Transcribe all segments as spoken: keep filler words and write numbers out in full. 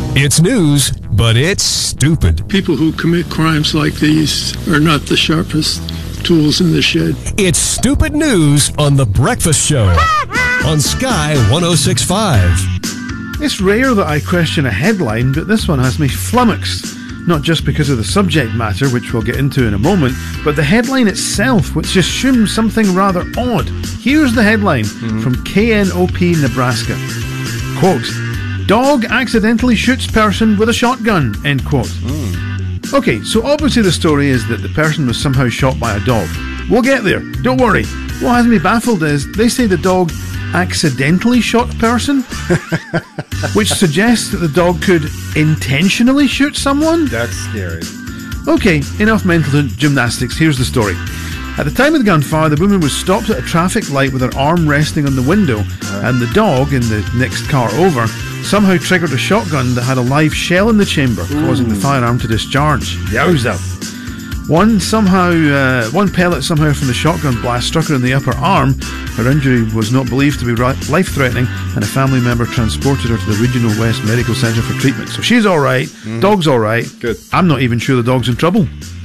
It's news, but it's stupid. People who commit crimes like these are not the sharpest tools in the shed. It's stupid news on The Breakfast Show on Sky one oh six point five. It's rare that I question a headline, but this one has me flummoxed. Not just because of the subject matter, which we'll get into in a moment, but the headline itself, which assumes something rather odd. Here's the headline mm-hmm. from K N O P Nebraska. Quote, dog accidentally shoots person with a shotgun, end quote. Mm. Okay, so obviously the story is that the person was somehow shot by a dog. We'll get there, don't worry. What has me baffled is they say the dog accidentally shot a person, which suggests that the dog could intentionally shoot someone? That's scary. Okay, enough mental gymnastics. Here's the story. At the time of the gunfire, the woman was stopped at a traffic light with her arm resting on the window, right. and the dog, in the next car over, somehow triggered a shotgun that had a live shell in the chamber, Ooh. causing the firearm to discharge. Yowza. One somehow, uh, one pellet somehow from the shotgun blast struck her in the upper arm. Her injury was not believed to be life-threatening, and a family member transported her to the Regional West Medical Centre for treatment. So she's all right. Mm. Dog's all right. Good. I'm not even sure the dog's in trouble.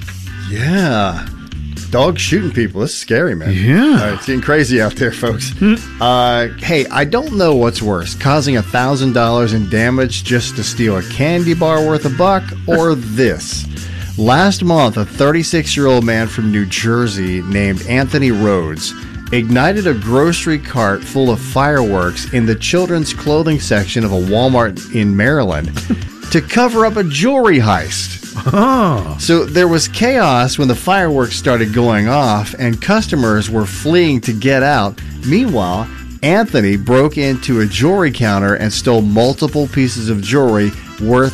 Yeah. Dogs shooting people. This is scary, man. Yeah. Uh, it's getting crazy out there, folks. uh, hey, I don't know what's worse, causing one thousand dollars in damage just to steal a candy bar worth a buck, or this. Last month, a thirty-six-year-old man from New Jersey named Anthony Rhodes ignited a grocery cart full of fireworks in the children's clothing section of a Walmart in Maryland to cover up a jewelry heist. Oh. So there was chaos when the fireworks started going off and customers were fleeing to get out. Meanwhile, Anthony broke into a jewelry counter and stole multiple pieces of jewelry worth